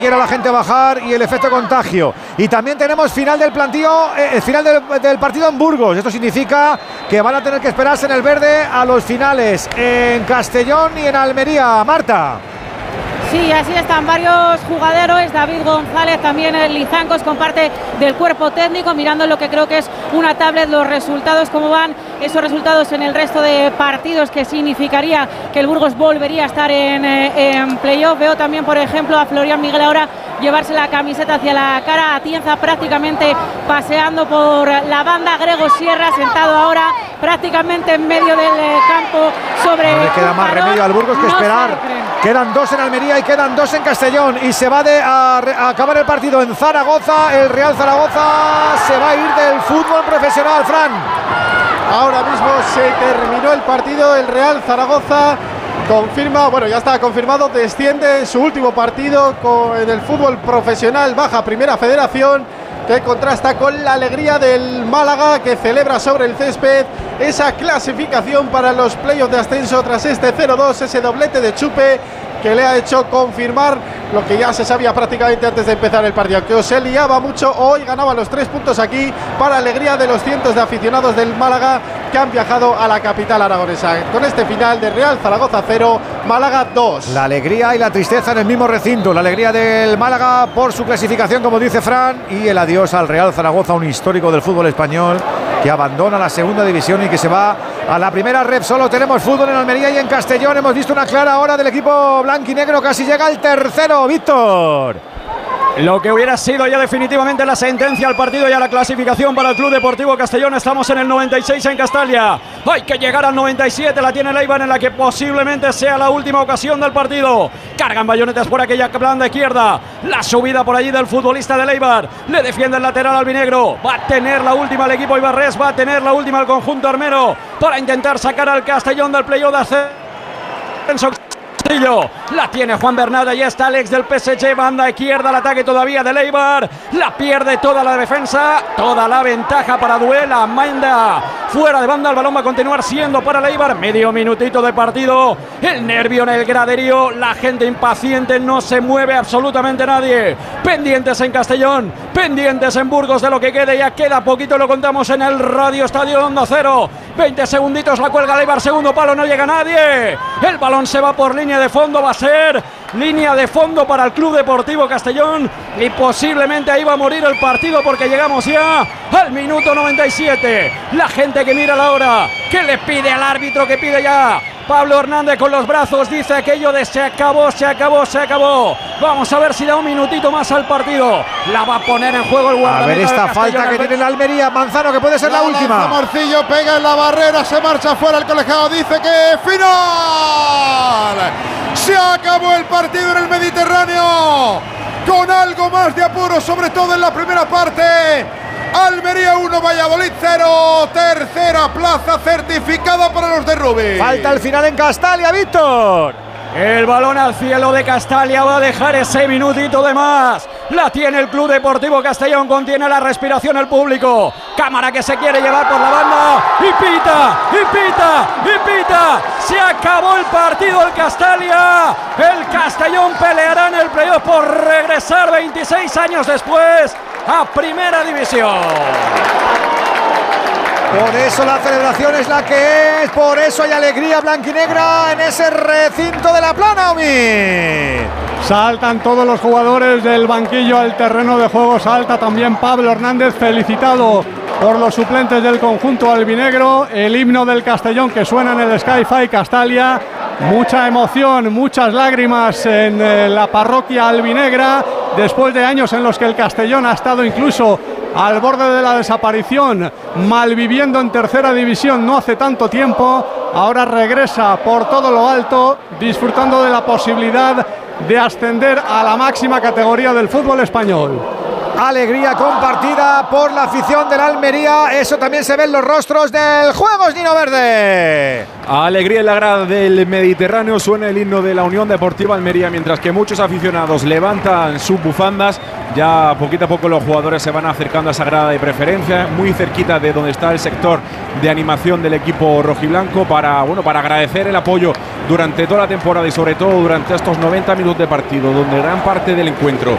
quiera la gente bajar y el efecto contagio. Y también tenemos final del del partido en Burgos. Esto significa que van a tener que esperarse en el verde a los finales en Castellón y en Almería. Marta. Sí, así están varios jugadores. David González, también el Lizancos, con parte del cuerpo técnico, mirando lo que creo que es una tablet, los resultados, cómo van esos resultados en el resto de partidos, que significaría que el Burgos volvería a estar en playoff. Veo también, por ejemplo, a Florian Miguel ahora llevarse la camiseta hacia la cara, Atienza prácticamente paseando por la banda, Grego Sierra sentado ahora prácticamente en medio del campo sobre. No le queda más remedio al Burgos que esperar. Quedan 2 en Almería y quedan 2 en Castellón, y se va a acabar el partido en Zaragoza. El Real Zaragoza se va a ir del fútbol profesional, Fran. Ahora mismo se terminó el partido. El Real Zaragoza confirma, bueno, ya está confirmado, desciende en su último partido en el fútbol profesional, baja a Primera Federación, que contrasta con la alegría del Málaga, que celebra sobre el césped esa clasificación para los playoffs de ascenso tras este 0-2, ese doblete de Chupe que le ha hecho confirmar lo que ya se sabía prácticamente antes de empezar el partido, que se liaba mucho. Hoy ganaba los 3 puntos aquí, para alegría de los cientos de aficionados del Málaga que han viajado a la capital aragonesa. Con este final de Real Zaragoza 0, Málaga 2. La alegría y la tristeza en el mismo recinto. La alegría del Málaga por su clasificación, como dice Fran, y el adiós al Real Zaragoza, un histórico del fútbol español que abandona la segunda división y que se va a la primera ref. Solo tenemos fútbol en Almería y en Castellón. Hemos visto una clara hora del equipo blanquinegro, casi llega el tercero, Víctor. Lo que hubiera sido ya definitivamente la sentencia al partido y a la clasificación para el Club Deportivo Castellón. Estamos en el 96 en Castalia. Hay que llegar al 97, la tiene el Eibar, en la que posiblemente sea la última ocasión del partido. Cargan bayonetas por aquella banda izquierda. La subida por allí del futbolista del Eibar. Le defiende el lateral albinegro. Va a tener la última el equipo ibarrés, va a tener la última el conjunto armero para intentar sacar al Castellón del playoff de ascenso. La tiene Juan Bernat, y está Alex del PSG, banda izquierda, el ataque todavía de Eibar, la pierde toda la defensa, toda la ventaja para Duela, Manda fuera de banda, el balón va a continuar siendo para Eibar, medio minutito de partido, el nervio en el graderío, la gente impaciente, no se mueve absolutamente nadie, pendientes en Castellón, pendientes en Burgos de lo que quede, ya queda poquito, lo contamos en el Radio Estadio Onda Cero, 20 segunditos, la cuelga Eibar, segundo palo, no llega nadie, el balón se va por línea de fondo, va a ser línea de fondo para el Club Deportivo Castellón, y posiblemente ahí va a morir el partido, porque llegamos ya al minuto 97. La gente que mira la hora, que le pide al árbitro, que pide ya Pablo Hernández con los brazos, dice aquello de se acabó, se acabó, se acabó. Vamos a ver si da un minutito más al partido. La va a poner en juego el guardameta. A ver esta falta que tiene la Almería, Manzano, que puede ser la última. Marcillo pega en la barrera, se marcha fuera el colegiado, dice que final. Se acabó el partido en el Mediterráneo, con algo más de apuro, sobre todo en la primera parte. Almería 1, Valladolid 0, tercera plaza certificada para los de Rubí. Falta el final en Castalia, Víctor. El balón al cielo de Castalia va a dejar ese minutito de más. La tiene el Club Deportivo Castellón, contiene la respiración el público. Cámara que se quiere llevar por la banda. Y pita, y pita, y pita. Se acabó el partido el Castalia. El Castellón peleará en el playoff por regresar 26 años después a Primera División. Por eso la celebración es la que es, por eso hay alegría blanquinegra en ese recinto de la Plana, Omi. Saltan todos los jugadores del banquillo al terreno de juego, salta también Pablo Hernández, felicitado por los suplentes del conjunto albinegro. El himno del Castellón que suena en el Sky-Fi Castalia. Mucha emoción, muchas lágrimas en la parroquia albinegra, después de años en los que el Castellón ha estado incluso al borde de la desaparición, malviviendo en tercera división no hace tanto tiempo. Ahora regresa por todo lo alto, disfrutando de la posibilidad de ascender a la máxima categoría del fútbol español. Alegría compartida por la afición del Almería. Eso también se ve en los rostros del Juegos Nino Verde. Alegría en la grada del Mediterráneo. Suena el himno de la Unión Deportiva Almería, mientras que muchos aficionados levantan sus bufandas. Ya poquito a poco los jugadores se van acercando a esa grada de preferencia, muy cerquita de donde está el sector de animación del equipo rojiblanco, para agradecer el apoyo durante toda la temporada y sobre todo durante estos 90 minutos de partido, donde gran parte del encuentro